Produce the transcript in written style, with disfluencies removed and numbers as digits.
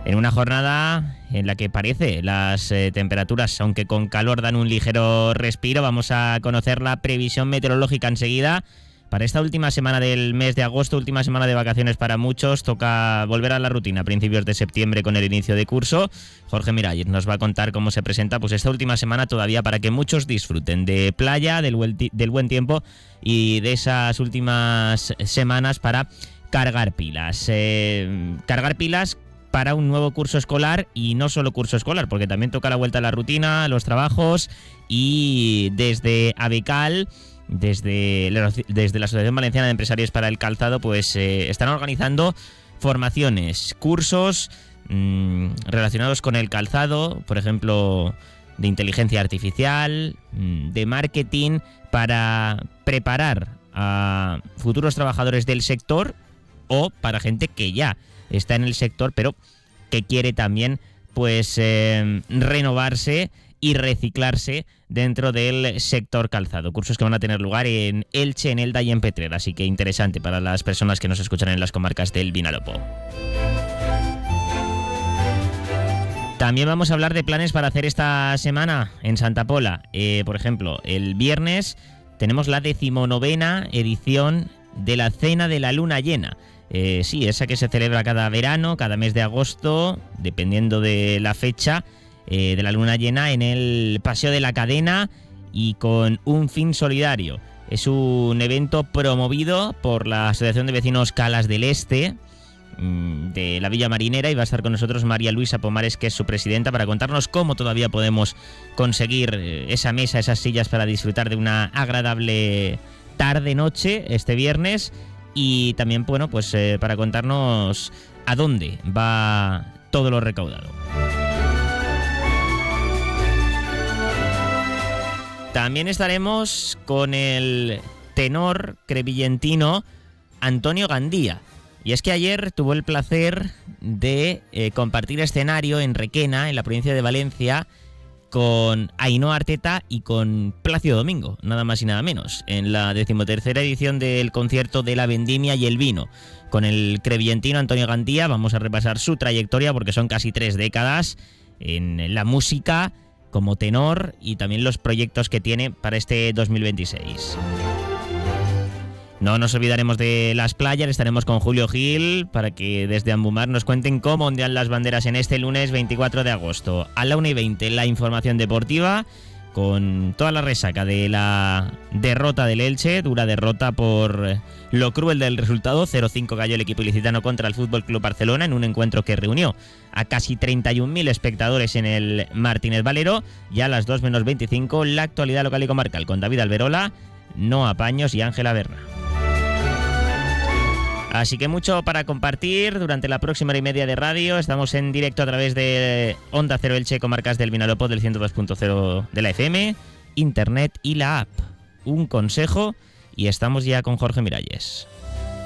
En una jornada en la que parece las temperaturas, aunque con calor, dan un ligero respiro. Vamos a conocer la previsión meteorológica enseguida. Para esta última semana del mes de agosto, última semana de vacaciones para muchos, toca volver a la rutina a principios de septiembre con el inicio de curso. Jorge Miralles nos va a contar cómo se presenta pues esta última semana todavía para que muchos disfruten de playa, del buen tiempo y de esas últimas semanas para cargar pilas. Cargar pilas para un nuevo curso escolar, y no solo curso escolar, porque también toca la vuelta a la rutina, los trabajos, y desde ABECAL, desde la Asociación Valenciana de Empresarios para el Calzado, pues están organizando formaciones, cursos relacionados con el calzado, por ejemplo, de inteligencia artificial, de marketing, para preparar a futuros trabajadores del sector o para gente que ya está en el sector, pero que quiere también pues renovarse y reciclarse dentro del sector calzado. Cursos que van a tener lugar en Elche, en Elda y en Petrer, así que interesante para las personas que nos escuchan en las comarcas del Vinalopó. También vamos a hablar de planes para hacer esta semana en Santa Pola. Por ejemplo, el viernes tenemos la 19ª edición de la Cena de la Luna Llena. Sí, esa que se celebra cada verano, cada mes de agosto, dependiendo de la fecha de la luna llena, en el Paseo de la Cadena y con un fin solidario. Es un evento promovido por la Asociación de Vecinos Calas del Este de la Villa Marinera, y va a estar con nosotros María Luisa Pomares, que es su presidenta, para contarnos cómo todavía podemos conseguir esa mesa, esas sillas para disfrutar de una agradable tarde-noche este viernes. Y también, bueno, pues para contarnos a dónde va todo lo recaudado. También estaremos con el tenor crevillentino Antonio Gandía. Y es que ayer tuvo el placer de compartir escenario en Requena, en la provincia de Valencia, con Ainhoa Arteta y con Plácido Domingo, nada más y nada menos, en la 13ª edición del concierto de la Vendimia y el Vino. Con el crevillentino Antonio Gandía vamos a repasar su trayectoria, porque son casi 3 décadas en la música como tenor, y también los proyectos que tiene para este 2026. No nos olvidaremos de las playas, estaremos con Julio Gil para que desde Ambumar nos cuenten cómo ondean las banderas en este lunes 24 de agosto. A la 1:20 la información deportiva, con toda la resaca de la derrota del Elche, dura derrota por lo cruel del resultado. 0-5 cayó el equipo ilicitano contra el FC Barcelona en un encuentro que reunió a casi 31.000 espectadores en el Martínez Valero. Y a las 2:25 la actualidad local y comarcal con David Alberola, Noa Paños y Ángela Berna. Así que mucho para compartir durante la próxima hora y media de radio. Estamos en directo a través de Onda Cero Elche, comarcas del Vinalopó del 102.0 de la FM, internet y la app. Un consejo, y estamos ya con Jorge Miralles.